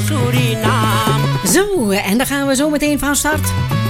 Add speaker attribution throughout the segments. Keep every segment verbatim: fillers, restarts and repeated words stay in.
Speaker 1: Suriname.
Speaker 2: Zo, en dan gaan we zo meteen van start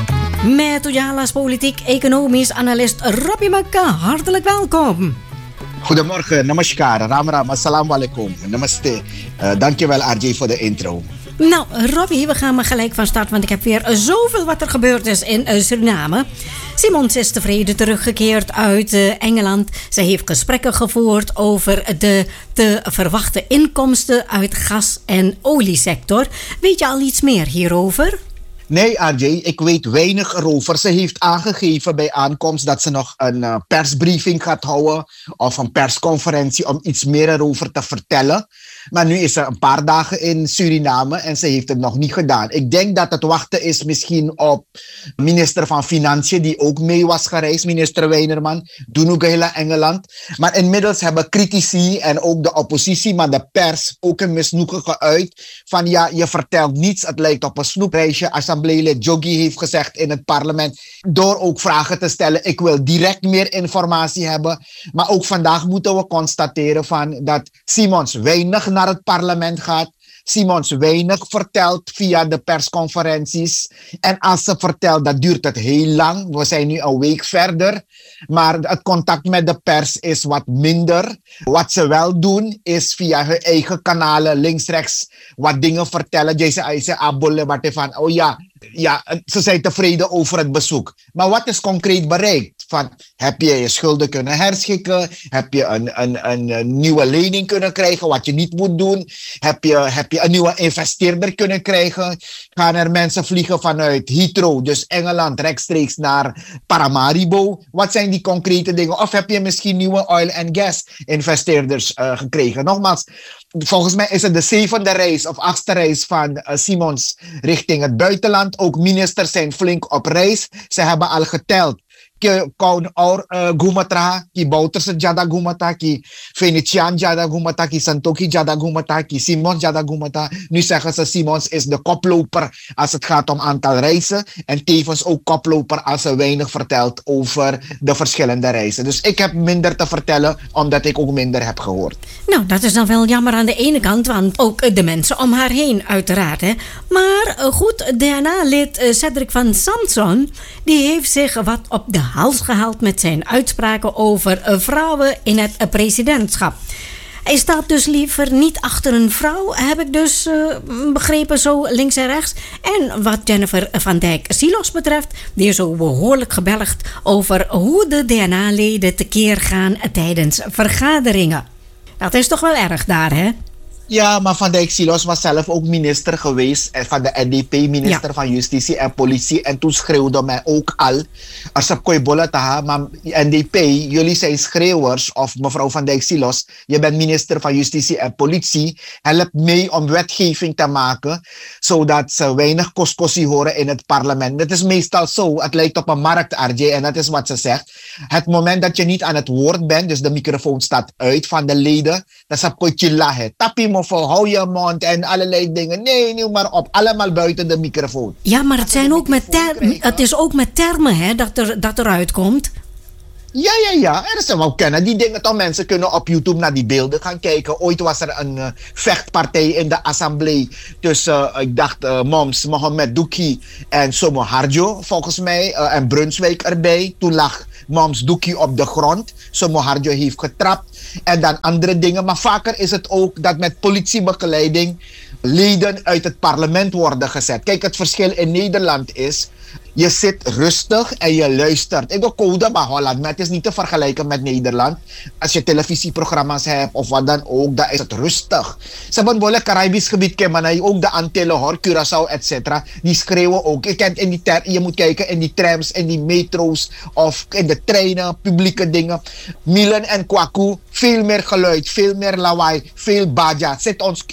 Speaker 2: met Ojala's politiek-economisch analist Robbie Makka. Hartelijk welkom.
Speaker 3: Goedemorgen, namaskar, ram ram, assalamu alaikum, namaste. Uh, dankjewel R J voor de intro.
Speaker 2: Nou, Robbie, we gaan maar gelijk van start, want ik heb weer zoveel wat er gebeurd is in uh, Suriname. Simons is tevreden teruggekeerd uit uh, Engeland. Ze heeft gesprekken gevoerd over de te verwachte inkomsten uit gas- en oliesector. Weet je al iets meer hierover?
Speaker 3: Nee, R J, ik weet weinig erover. Ze heeft aangegeven bij aankomst dat ze nog een uh, persbriefing gaat houden of een persconferentie om iets meer erover te vertellen. Maar nu is ze een paar dagen in Suriname en ze heeft het nog niet gedaan. Ik denk dat het wachten is misschien op minister van Financiën die ook mee was gereisd, minister Weinerman, doen ook heel Engeland. Maar inmiddels hebben critici en ook de oppositie, maar de pers ook een misnoegen geuit van ja, je vertelt niets, het lijkt op een snoepreisje. Assembleelid Joggi heeft gezegd in het parlement door ook vragen te stellen. Ik wil direct meer informatie hebben. Maar ook vandaag moeten we constateren van dat Simons weinig naar het parlement gaat. Simons weinig vertelt via de persconferenties. En als ze vertelt, dat duurt het heel lang. We zijn nu een week verder. Maar het contact met de pers is wat minder. Wat ze wel doen, is via hun eigen kanalen links-rechts wat dingen vertellen. Deze eisen abolle wat van, oh ja, ja, ze zijn tevreden over het bezoek. Maar wat is concreet bereikt? Van, heb je je schulden kunnen herschikken? Heb je een, een, een, een nieuwe lening kunnen krijgen, wat je niet moet doen? Heb je, heb je een nieuwe investeerder kunnen krijgen? Gaan er mensen vliegen vanuit Heathrow, dus Engeland, rechtstreeks naar Paramaribo? Wat zijn die concrete dingen? Of heb je misschien nieuwe oil en gas investeerders uh, gekregen? Nogmaals, volgens mij is het de zevende reis of achtste reis van uh, Simons richting het buitenland. Ook ministers zijn flink op reis. Ze hebben al geteld. Ke kaun or gumatra ki Bouterse jada gumata ki Venetian jada gumata ki Santoki jada gumata ki Simons jada gumata. Nu zeggen ze Simons is de koploper als het gaat om aantal reizen en tevens ook koploper als ze weinig vertelt over de verschillende reizen. Dus ik heb minder te vertellen omdat ik ook minder heb gehoord.
Speaker 2: Nou, dat is dan wel jammer aan de ene kant, want ook de mensen om haar heen uiteraard. Hè. Maar goed, D N A-lid Cedric van Samson, die heeft zich wat op de hals gehaald met zijn uitspraken over vrouwen in het presidentschap. Hij staat dus liever niet achter een vrouw, heb ik dus uh, begrepen, zo links en rechts. En wat Jennifer van Dijk Silos betreft, die is ook behoorlijk gebelgd over hoe de D N A-leden tekeer gaan tijdens vergaderingen. Dat is toch wel erg daar, hè?
Speaker 3: Ja, maar Van Dijk Silos was zelf ook minister geweest van de N D P, minister ja. van Justitie en Politie. En toen schreeuwde mij ook al, als ik kooi bolle taha, maar N D P, jullie zijn schreeuwers, of mevrouw Van Dijk Silos, je bent minister van Justitie en Politie, help mee om wetgeving te maken, zodat ze weinig koskossie horen in het parlement. Het is meestal zo, het lijkt op een markt, R J, en dat is wat ze zegt. Het moment dat je niet aan het woord bent, dus de microfoon staat uit van de leden, dan is kooi chillahe, tapi of hou je mond en allerlei dingen. Nee, nieuw maar op. Allemaal buiten de microfoon.
Speaker 2: Ja, maar het, zijn ook met ter- het is ook met termen hè, dat, er, dat eruit komt.
Speaker 3: Ja, ja, ja. Er zijn wel kennen die dingen toch. Mensen kunnen op YouTube naar die beelden gaan kijken. Ooit was er een uh, vechtpartij in de assemblee tussen, uh, ik dacht, uh, Moms, Mohamed Douki en Somo Harjo, volgens mij. Uh, en Brunswijk erbij. Toen lag Moms Douki op de grond. Somo Harjo heeft getrapt. En dan andere dingen. Maar vaker is het ook dat met politiebegeleiding leden uit het parlement worden gezet. Kijk, het verschil in Nederland is, je zit rustig en je luistert. Ik doe code bij Holland, maar het is niet te vergelijken met Nederland. Als je televisieprogramma's hebt of wat dan ook, dan is het rustig. Ze hebben wel een Caribisch gebied kennen, ook de Antillen, hoor, Curaçao, et cetera. Die schreeuwen ook. Je, kent in die ter- je moet kijken in die trams, in die metro's of in de treinen, publieke dingen. Milen en Kwaku, veel meer geluid, veel meer lawaai, veel baja. Zit ons